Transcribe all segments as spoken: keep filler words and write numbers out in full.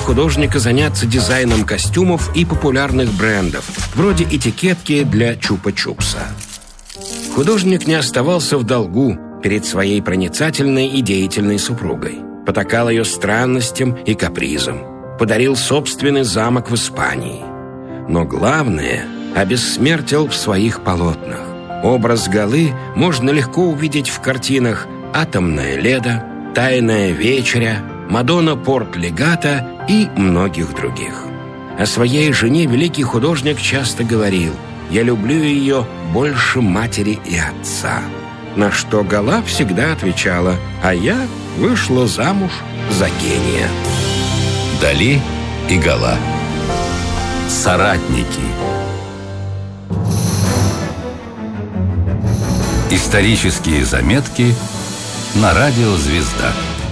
художника заняться дизайном костюмов и популярных брендов, вроде этикетки для чупа-чупса. Художник не оставался в долгу перед своей проницательной и деятельной супругой. Потакал ее странностям и капризам. Подарил собственный замок в Испании. Но главное – обессмертил в своих полотнах. Образ Галы можно легко увидеть в картинах «Атомная Леда», «Тайная вечеря», «Мадонна Порт-Легато» и многих других. О своей жене великий художник часто говорил: «Я люблю ее больше матери и отца». На что Гала всегда отвечала: «А я вышла замуж за гения». Дали и Гала. Соратники. Исторические заметки на радио «Звезда».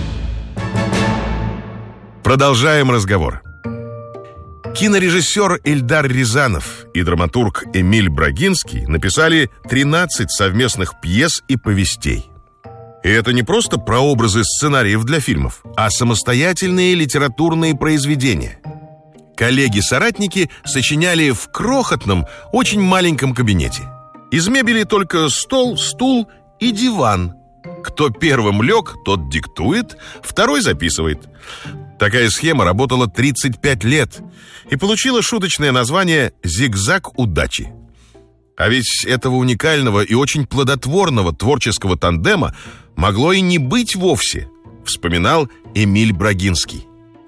Продолжаем разговор. Кинорежиссер Эльдар Рязанов и драматург Эмиль Брагинский написали тринадцать совместных пьес и повестей. И это не просто прообразы сценариев для фильмов, а самостоятельные литературные произведения. Коллеги-соратники сочиняли в крохотном, очень маленьком кабинете. Из мебели только стол, стул и диван. Кто первым лег, тот диктует, второй записывает. Такая схема работала тридцать пять лет и получила шуточное название «Зигзаг удачи». А ведь этого уникального и очень плодотворного творческого тандема могло и не быть вовсе, вспоминал Эмиль Брагинский.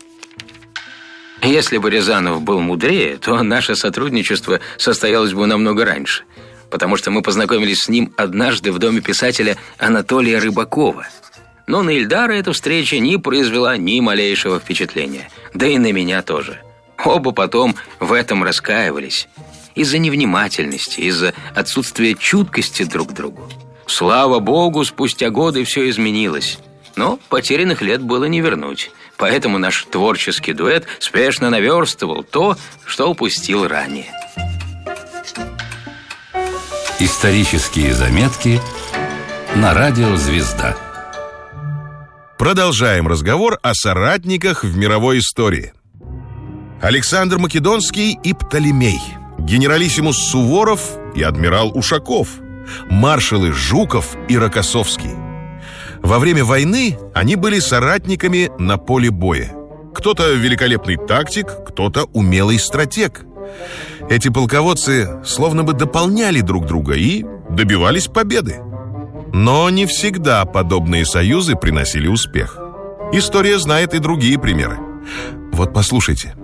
Если бы Рязанов был мудрее, то наше сотрудничество состоялось бы намного раньше, потому что мы познакомились с ним однажды в доме писателя Анатолия Рыбакова. Но на Эльдара эта встреча не произвела ни малейшего впечатления, да и на меня тоже. Оба потом в этом раскаивались. Из-за невнимательности, из-за отсутствия чуткости друг к другу. Слава богу, спустя годы все изменилось. Но потерянных лет было не вернуть. Поэтому наш творческий дуэт спешно наверстывал то, что упустил ранее. Исторические заметки на радио «Звезда». Продолжаем разговор о соратниках в мировой истории. Александр Македонский и Птолемей, генералиссимус Суворов и адмирал Ушаков, маршалы Жуков и Рокоссовский. Во время войны они были соратниками на поле боя. Кто-то великолепный тактик, кто-то умелый стратег. Эти полководцы словно бы дополняли друг друга и добивались победы. Но не всегда подобные союзы приносили успех. История знает и другие примеры. Вот послушайте.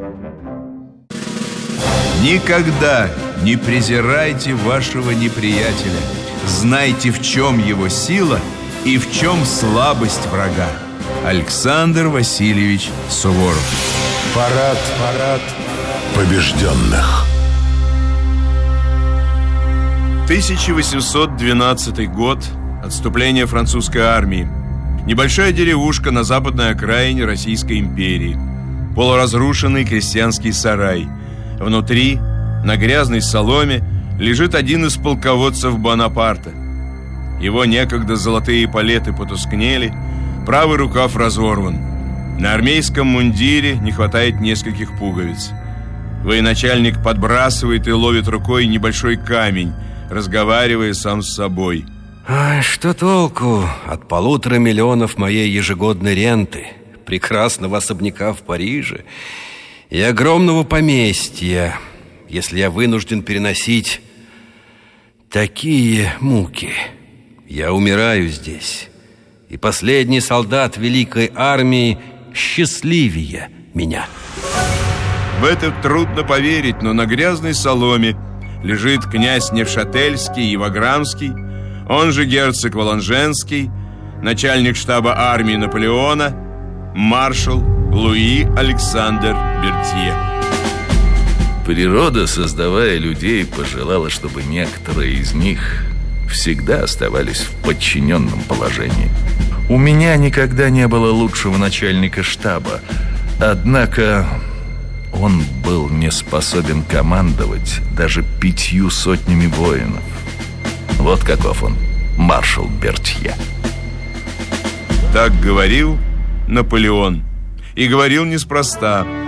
Никогда не презирайте вашего неприятеля. Знайте, в чем его сила и в чем слабость врага. Александр Васильевич Суворов. Парад, парад побежденных. тысяча восемьсот двенадцатый год. Отступление французской армии. Небольшая деревушка на западной окраине Российской империи. Полуразрушенный крестьянский сарай. Внутри, на грязной соломе, лежит один из полководцев Бонапарта. Его некогда золотые эполеты потускнели, правый рукав разорван. На армейском мундире не хватает нескольких пуговиц. Военачальник подбрасывает и ловит рукой небольшой камень, разговаривая сам с собой. А что толку от полутора миллионов моей ежегодной ренты, прекрасного особняка в Париже и огромного поместья, если я вынужден переносить такие муки? Я умираю здесь, и последний солдат великой армии счастливее меня. В это трудно поверить, но на грязной соломе лежит князь Невшательский и Ваграмский, он же герцог Воланженский, начальник штаба армии Наполеона, маршал Луи Александр Бертье. Природа, создавая людей, пожелала, чтобы некоторые из них всегда оставались в подчиненном положении. У меня никогда не было лучшего начальника штаба, однако он был не способен командовать даже пятью сотнями воинов. Вот каков он, маршал Бертье. Так говорил Наполеон. И говорил неспроста.